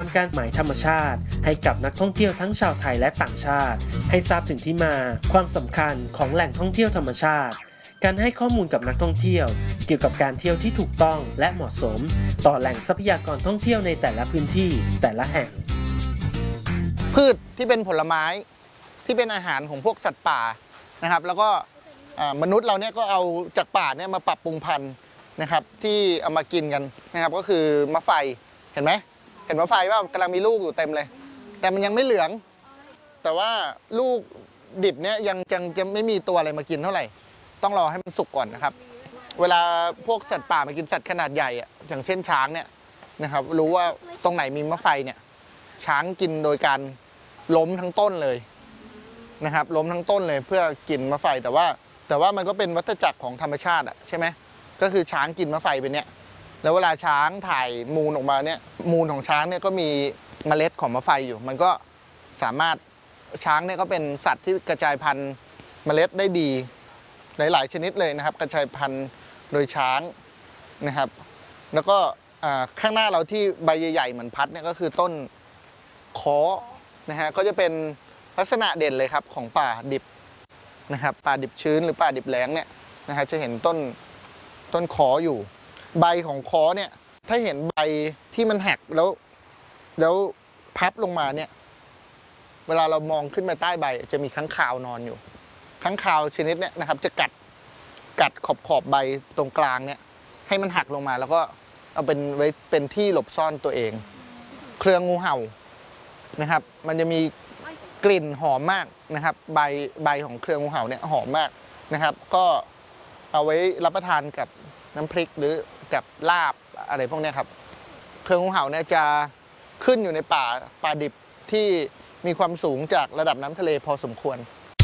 ำการหมายธรรมชาติให้กับนักท่องเที่ยวทั้งชาวไทยและต่างชาติให้ทราบถึงที่มาความสำคัญของแหล่งท่องเที่ยวธรรมชาติการให้ข้อมูลกับนักท่องเที่ยวเกี่ยวกับการเที่ยวที่ถูกต้องและเหมาะสมต่อแหล่งทรัพยากรท่องเที่ยวในแต่ละพื้นที่แต่ละแห่งพืชที่เป็นผลไม้ที่เป็นอาหารของพวกสัตว์ป่านะครับแล้วก็มนุษย์เราเนี่ยก็เอาจากป่าเนี่ยมาปรับปรุงพันธุ์นะครับที่เอามากินกันนะครับก็คือมะไฟเห็นไหมเห็นมะไฟว่ากำลังมีลูกอยู่เต็มเลยแต่มันยังไม่เหลืองแต่ว่าลูกดิบเนี่ยยังจะไม่มีตัวอะไรมากินเท่าไหร่ต้องรอให้มันสุกก่อนนะครับเวลาพวกสัตว์ป่ามากินสัตว์ขนาดใหญ่อย่างเช่นช้างเนี่ยนะครับรู้ว่าตรงไหนมีมะไฟเนี่ยช้างกินโดยการล้มทั้งต้นเลยนะครับล้มทั้งต้นเลยเพื่อกินมะไฟแต่ว่ามันก็เป็นวัฏจักรของธรรมชาติใช่ไหมก็คือช้างกินมะไฟเป็นเนี่ยแล้วเวลาช้างถ่ายมูลออกมาเนี่ยมูลของช้างเนี่ยก็มีเมล็ดของมะไฟอยู่มันก็สามารถช้างเนี่ยก็เป็นสัตว์ที่กระจายพันธุ์เมล็ดได้ดีหลายๆชนิดเลยนะครับกระจายพันธุ์โดยช้างนะครับแล้วก็ข้างหน้าเราที่ใบใหญ่ๆเหมือนพัดเนี่ยก็คือต้นค้อนะฮะก็จะเป็นลักษณะเด่นเลยครับของป่าดิบนะครับป่าดิบชื้นหรือป่าดิบแล้งเนี่ยนะฮะจะเห็นต้นค้ออยู่ใบของค้อเนี่ยถ้าเห็นใบที่มันหักแล้วพับลงมาเนี่ยเวลาเรามองขึ้นมาใต้ใบจะมีค้างคาวนอนอยู่ค้างคาวชนิดเนี่ยนะครับจะกัดขอบใบตรงกลางเนี่ยให้มันหักลงมาแล้วก็เอาไว้เป็นที่หลบซ่อนตัวเองเครืองูเห่านะครับมันจะมีกลิ่นหอมมากนะครับใบของเครืองูเห่าเนี่ยหอมมากนะครับก็เอาไว้รับประทานกับน้ำพริกหรือกับลาบอะไรพวกนี้ครับเครืองูเห่าเนี่ยจะขึ้นอยู่ในป่าดิบที่มีความสูงจากระดับน้ำทะเลพอสมควร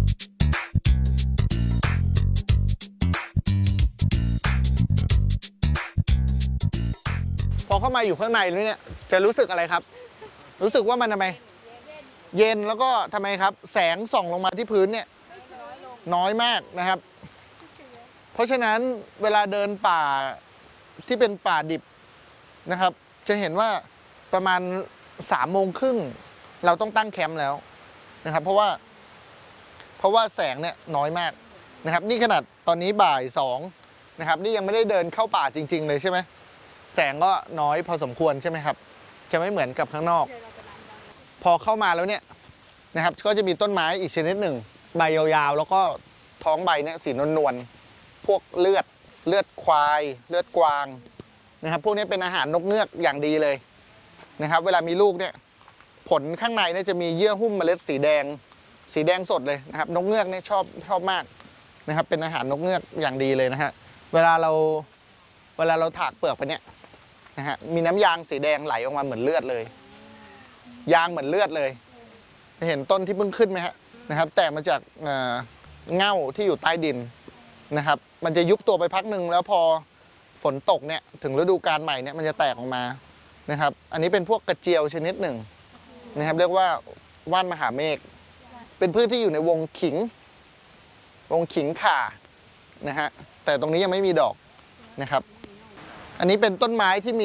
พอเข้ามาอยู่ข้างในแล้วเนี่ยจะรู้สึกอะไรครับรู้สึกว่ามันทำไมเย็นแล้วก็ทำไมครับแสงส่องลงมาที่พื้นเนี่ยน้อยมากนะครับเพราะฉะนั้นเวลาเดินป่าที่เป็นป่าดิบนะครับจะเห็นว่าประมาณ3 โมงครึ่งเราต้องตั้งแคมป์แล้วนะครับเพราะว่าแสงเนี่ยน้อยมากนะครับนี่ขนาดตอนนี้บ่าย2นะครับนี่ยังไม่ได้เดินเข้าป่าจริงๆเลยใช่ไหมแสงก็น้อยพอสมควรใช่ไหมครับจะไม่เหมือนกับข้างนอกพอเข้ามาแล้วเนี่ยนะครับก็จะมีต้นไม้อีกชนิดหนึ่งใบยาวๆแล้วก็ท้องใบเนี่ยสีนวลๆพวกเลือดควายเลือดกวางนะครับพวกนี้เป็นอาหารนกเงือกอย่างดีเลยนะครับเวลามีลูกเนี่ยผลข้างในเนี่ยจะมีเยื่อหุ้มเมล็ดสีแดงสดเลยนะครับนกเงือกเนี่ยชอบมากนะครับเป็นอาหารนกเงือกอย่างดีเลยนะฮะเวลาเราถากเปลือกไปเนี่ยนะฮะมีน้ำยางสีแดงไหลออกมาเหมือนเลือดเลยยางเหมือนเลือดเลยเห็นต้นที่เพิ่งขึ้นไหมฮะนะครับแตกมาจากเง่าที่อยู่ใต้ดินนะครับมันจะยุบตัวไปพักหนึ่งแล้วพอฝนตกเนี่ยถึงฤดูกาลใหม่เนี่ยมันจะแตกออกมานะครับอันนี้เป็นพวกกระเจียวชนิดหนึ่งนะครับเรียกว่าว่านมหาเมฆเป็นพืชที่อยู่ในวงขิงข่านะฮะแต่ตรงนี้ยังไม่มีดอกนะครับอันนี้เป็นต้นไม้ที่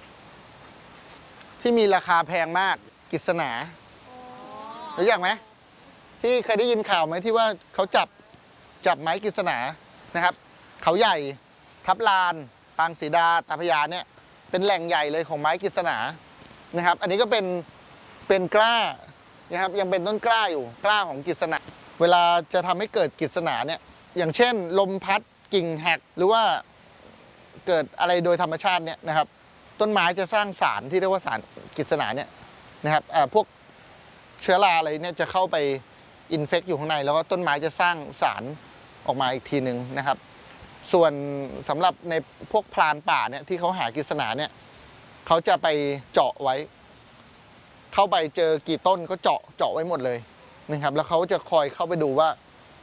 มีราคาแพงมากกฤษณารู้จักไหมที่เคยได้ยินข่าวไหมที่ว่าเขาจับไม้กฤษณานะครับเขาใหญ่ทับลานปางสีดาตาพยาเนี่ยเป็นแหล่งใหญ่เลยของไม้กฤษณานะครับอันนี้ก็เป็นกล้านะครับยังเป็นต้นกล้าอยู่กล้าของกฤษณาเวลาจะทำให้เกิดกฤษณาเนี่ยอย่างเช่นลมพัดกิ่งหักหรือว่าเกิดอะไรโดยธรรมชาติเนี่ยนะครับต้นไม้จะสร้างสารที่เรียกว่าสารกฤษณาเนี่ยนะครับพวกเชื้อราอะไรเนี่ยจะเข้าไปอินเฟคอยู่ข้างในแล้วก็ต้นไม้จะสร้างสารออกมาอีกทีหนึ่งนะครับส่วนสำหรับในพวกพรานป่าเนี่ยที่เขาหากฤษณาเนี่ยเขาจะไปเจาะไว้เข้าไปเจอกี่ต้นก็เจาะไว้หมดเลยนะครับแล้วเขาจะคอยเข้าไปดูว่า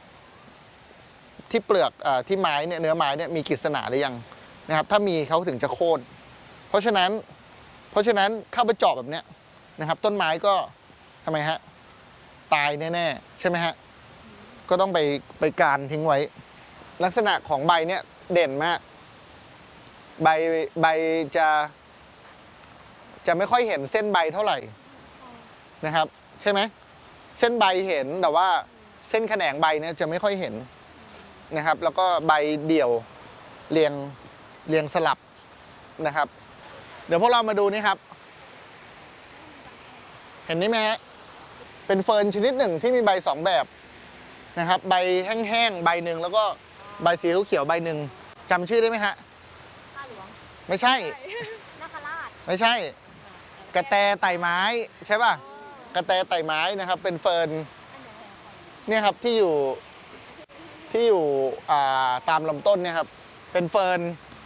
ที่เปลือกที่ไม้เนี่ยเนื้อไม้เนี่ยมีกฤษณาหรือยังนะครับถ้ามีเขาถึงจะโค่นเพราะฉะนั้นเข้าไปเจาะแบบเนี้ยนะครับต้นไม้ก็ทำไมฮะตายแน่ๆใช่ไหมฮะก็ต้องไปการทิ้งไว้ลักษณะของใบเนี่ยเด่นมากใบจะจะไม่ค่อยเห็นเส้นใบเท่าไหร่นะครับใช่ไหมเส้นใบเห็นแต่ว่าเส้นแขนงใบเนี่ยจะไม่ค่อยเห็นนะครับแล้วก็ใบเดี่ยวเรียงสลับนะครับเดี๋ยวพวกเรามาดูนี่ครับเห็นนี่ไหมฮะเป็นเฟิร์นชนิดหนึ่งที่มีใบ2แบบนะครับใบแห้งๆใบหนึ่งแล้วก็ใบสีเขียวใบหนึ่งจำชื่อได้ไหมฮะข้าหลวงไม่ใช่นาคราชไม่ใช่กระแตไต่ไม้ใช่ป่ะกระแตไต่ไม้นะครับเป็นเฟิร์นเนี่ยครับที่อยู่ตามลำต้นเนี่ยครับเป็นเฟิร์น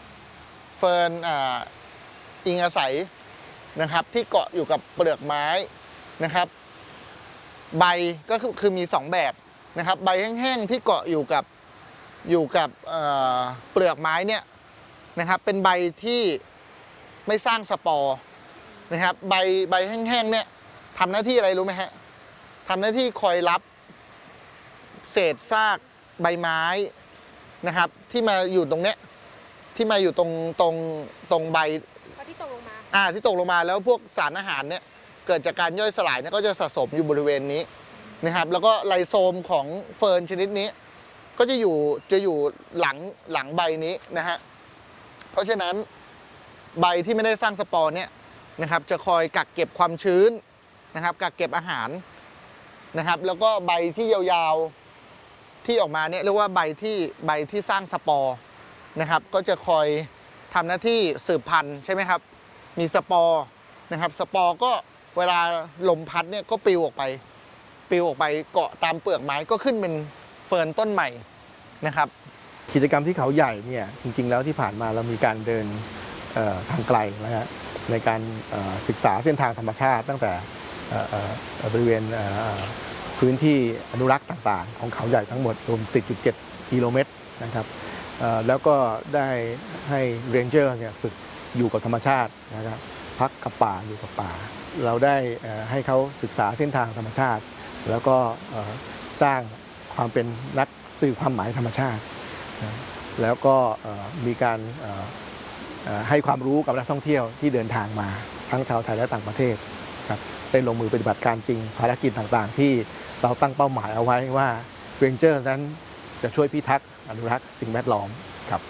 อิงอาศัยนะครับที่เกาะอยู่กับเปลือกไม้นะครับใบก็คือมี2แบบนะครับใบแห้งๆที่เกาะอยู่กับเปลือกไม้เนี่ยนะครับเป็นใบที่ไม่สร้างสปอร์นะครับใบแห้งๆเนี่ยทำหน้าที่อะไรรู้ไหมฮะทำหน้าที่คอยรับเศษซากใบไม้นะครับที่มาอยู่ตรงเนี้ยที่มาอยู่ตรงใบที่ตกลงมาที่ตกลงมาแล้วพวกสารอาหารเนี่ยเกิดจากการย่อยสลายเนี่ยก็จะสะสมอยู่บริเวณนี้นะครับแล้วก็ไลโซมของเฟิร์นชนิดนี้ก็จะอยู่หลังใบนี้นะฮะเพราะฉะนั้นใบที่ไม่ได้สร้างสปอร์เนี่ยนะครับจะคอยกักเก็บความชื้นนะครับกักเก็บอาหารนะครับแล้วก็ใบที่ยาวๆที่ออกมาเนี่ยเรียกว่าใบที่สร้างสปอร์นะครับก็จะคอยทำหน้าที่สืบพันธุ์ใช่ไหมครับมีสปอร์นะครับสปอร์ก็เวลาลมพัดเนี่ยก็ปลิวออกไปเกาะตามเปลือกไม้ก็ขึ้นเป็นเฟิร์นต้นใหม่นะครับกิจกรรมที่เขาใหญ่เนี่ยจริงๆแล้วที่ผ่านมาเรามีการเดินทางไกลนะฮะในการศึกษาเส้นทางธรรมชาติตั้งแต่บริเวณพื้นที่อนุรักษ์ต่างๆของเขาใหญ่ทั้งหมดรวม 10.7 กิโลเมตรนะครับแล้วก็ได้ให้เรนเจอร์เนี่ยฝึกอยู่กับธรรมชาตินะครับพักกับป่าอยู่กับป่าเราได้ให้เขาศึกษาเส้นทางธรรมชาติแล้วก็สร้างความเป็นนักสื่อความหมายธรรมชาติแล้วก็มีการให้ความรู้กับนักท่องเที่ยวที่เดินทางมาทั้งชาวไทยและต่างประเทศครับได้ลงมือปฏิบัติการจริงภารกิจต่างๆที่เราตั้งเป้าหมายเอาไว้ว่าเรนเจอร์นั้นจะช่วยพิทักษ์อนุรักษ์สิ่งแวดล้อมครับ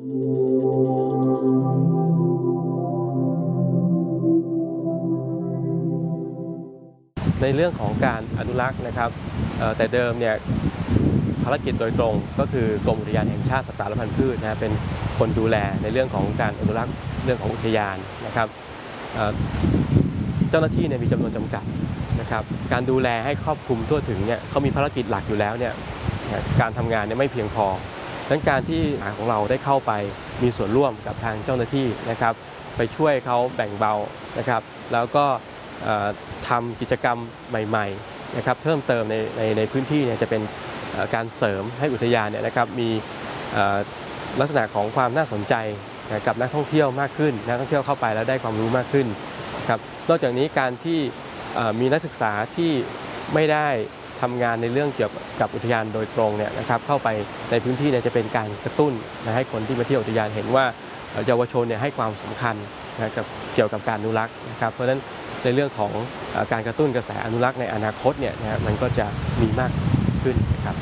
ในเรื่องของการอนุรักษ์นะครับแต่เดิมเนี่ยภารกิจโดยตรงก็คือกรมอุทยานแห่งชาติสัตว์ป่าและพันธุ์พืชนะเป็นคนดูแลในเรื่องของการอนุรักษ์เรื่องของอุทยานนะครับเจ้าหน้าที่เนี่ยมีจำนวนจำกัดนะครับการดูแลให้ครอบคลุมทั่วถึงเนี่ยเขามีภารกิจหลักอยู่แล้วเนี่ยการทำงานเนี่ยไม่เพียงพอดังนั้นการที่ของเราได้เข้าไปมีส่วนร่วมกับทางเจ้าหน้าที่นะครับไปช่วยเขาแบ่งเบานะครับแล้วก็ทำกิจกรรมใหม่ๆนะครับเพิ่มเติมในพื้นที่เนี่ยจะเป็นการเสริมให้อุทยานเนี่ยนะครับมีลักษณะของความน่าสนใจกับนักท่องเที่ยวมากขึ้นนักท่องเที่ยวเข้าไปแล้วได้ความรู้มากขึ้นครับนอกจากนี้การที่มีนักศึกษาที่ไม่ได้ทำงานในเรื่องเกี่ยวกับอุทยานโดยตรงเนี่ยนะครับเข้าไปในพื้นที่เนี่ยจะเป็นการกระตุ้นให้คนที่มาเที่ยวอุทยานเห็นว่าเยาวชนเนี่ยให้ความสำคัญกับเกี่ยวกับการอนุรักษ์นะครับเพราะฉะนั้นในเรื่องของการกระตุ้นกระแสอนุรักษ์ในอนาคตเนี่ยนะมันก็จะมีมากขึ้นนะครับ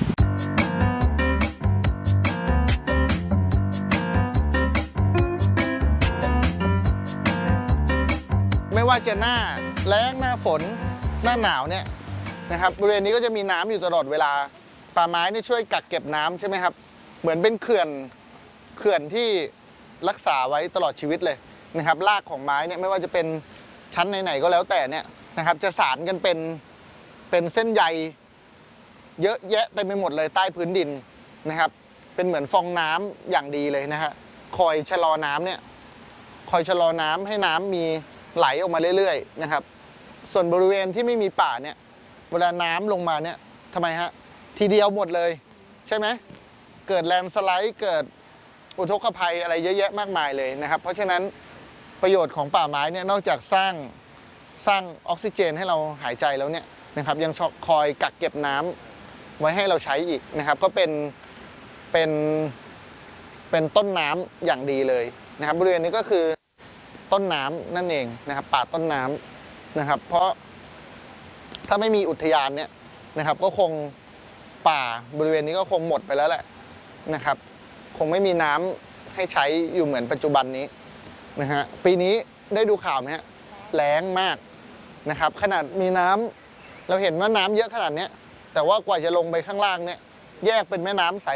ไม่ว่าจะหน้าแล้งหน้าฝนหน้าหนาวเนี่ยนะครับบริเวณนี้ก็จะมีน้ำอยู่ตลอดเวลาป่าไม้นี่ช่วยกักเก็บน้ำใช่ไหมครับเหมือนเป็นเขื่อนที่รักษาไว้ตลอดชีวิตเลยนะครับรากของไม้เนี่ยไม่ว่าจะเป็นชั้นไหนๆก็แล้วแต่เนี่ยนะครับจะสานกันเป็นเส้นใยเยอะแยะเต็มไปหมดเลยใต้พื้นดินนะครับเป็นเหมือนฟองน้ำอย่างดีเลยนะฮะคอยชะลอน้ำเนี่ยคอยชะลอน้ำให้น้ำมีไหลออกมาเรื่อยๆนะครับส่วนบริเวณที่ไม่มีป่าเนี่ยเวลาน้ำลงมาเนี่ยทำไมฮะทีเดียวหมดเลยใช่ไหมเกิดแลนด์สไลด์เกิดอุทกภัยอะไรเยอะแยะมากมายเลยนะครับเพราะฉะนั้นประโยชน์ของป่าไม้เนี่ยนอกจากสร้างออกซิเจนให้เราหายใจแล้วเนี่ยนะครับยังคอยกักเก็บน้ำไว้ให้เราใช้อีกนะครับก็เป็นต้นน้ำอย่างดีเลยนะครับบริเวณนี้ก็คือต้นน้ำนั่นเองนะครับป่าต้นน้ำนะครับเพราะถ้าไม่มีอุทยานเนี่ยนะครับก็คงป่าบริเวณนี้ก็คงหมดไปแล้วแหละนะครับคงไม่มีน้ำให้ใช้อยู่เหมือนปัจจุบันนี้นะฮะปีนี้ได้ดูข่าวไหมฮะแล้งมากนะครับขนาดมีน้ำเราเห็นว่าน้ำเยอะขนาดนี้แต่ว่ากว่าจะลงไปข้างล่างเนี่ยแยกเป็นแม่น้ำสาย